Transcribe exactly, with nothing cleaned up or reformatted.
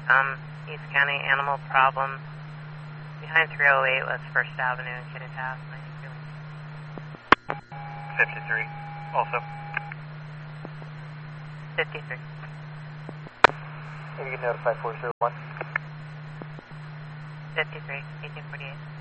um, East County animal problem. Behind three oh eight was First Avenue in Kittitas, ninety-two. fifty-three, also. fifty-three. You can notify four zero one. fifty-three, eighteen forty-eight.